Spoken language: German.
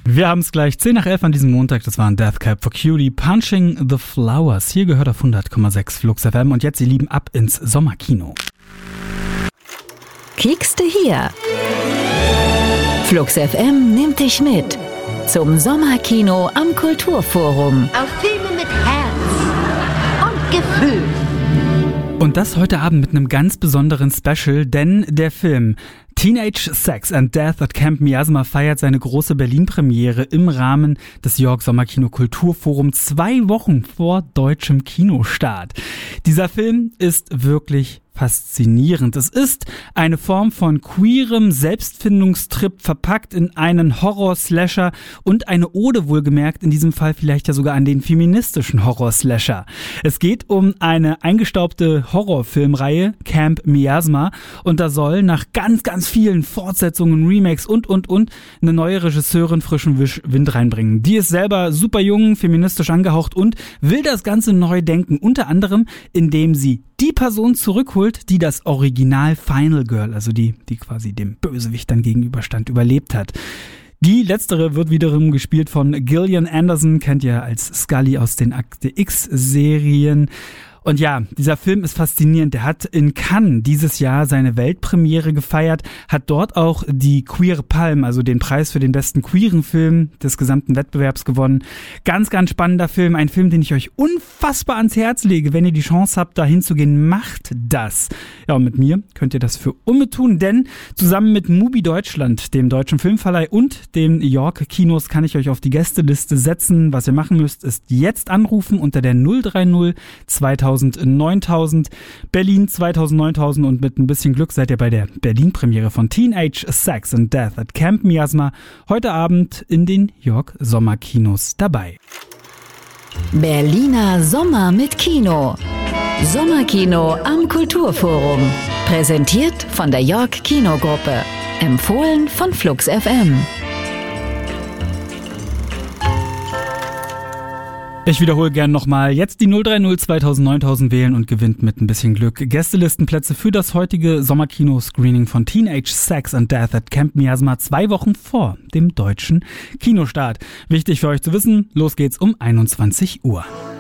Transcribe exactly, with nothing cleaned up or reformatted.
Wir haben es gleich zehn nach elf an diesem Montag. Das war ein Death Cab for Cutie, Punching the Flowers. Hier gehört auf hundert Komma sechs Flux F M und jetzt, ihr Lieben, ab ins Sommerkino. Kiekste hier. Flux F M nimmt dich mit zum Sommerkino am Kulturforum. Auf Filme mit Herz und Gefühl. Und das heute Abend mit einem ganz besonderen Special, denn der Film Teenage Sex and Death at Camp Miasma feiert seine große Berlin-Premiere im Rahmen des York Sommerkino Kulturforum zwei Wochen vor deutschem Kinostart. Dieser Film ist wirklich faszinierend. Es ist eine Form von queerem Selbstfindungstrip verpackt in einen Horror-Slasher und eine Ode, wohlgemerkt, in diesem Fall vielleicht ja sogar an den feministischen Horror-Slasher. Es geht um eine eingestaubte Horrorfilmreihe, Camp Miasma, und da soll nach ganz, ganz vielen Fortsetzungen, Remakes und, und, und eine neue Regisseurin frischen Wind reinbringen. Die ist selber super jung, feministisch angehaucht und will das Ganze neu denken, unter anderem, indem sie die Person zurückholt, die das Original Final Girl, also die, die quasi dem Bösewicht dann gegenüberstand, überlebt hat. Die letztere wird wiederum gespielt von Gillian Anderson, kennt ihr als Scully aus den Akte X-Serien. Und ja, dieser Film ist faszinierend. Der hat in Cannes dieses Jahr seine Weltpremiere gefeiert, hat dort auch die Queer Palm, also den Preis für den besten queeren Film des gesamten Wettbewerbs gewonnen. Ganz, ganz spannender Film. Ein Film, den ich euch unfassbar ans Herz lege. Wenn ihr die Chance habt, da hinzugehen, macht das. Ja, und mit mir könnt ihr das für Umme tun, denn zusammen mit Mubi Deutschland, dem deutschen Filmverleih und den York Kinos kann ich euch auf die Gästeliste setzen. Was ihr machen müsst, ist jetzt anrufen unter der null drei null zweitausend neuntausend, Berlin zweitausend neuntausend und mit ein bisschen Glück seid ihr bei der Berlin-Premiere von Teenage Sex and Death at Camp Miasma heute Abend in den York Sommerkinos dabei. Berliner Sommer mit Kino. Sommerkino am Kulturforum. Präsentiert von der York Kinogruppe. Empfohlen von Flux F M. Ich wiederhole gern nochmal, jetzt die null drei null zweitausend neuntausend wählen und gewinnt mit ein bisschen Glück Gästelistenplätze für das heutige Sommerkino-Screening von Teenage Sex and Death at Camp Miasma zwei Wochen vor dem deutschen Kinostart. Wichtig für euch zu wissen, los geht's um einundzwanzig Uhr.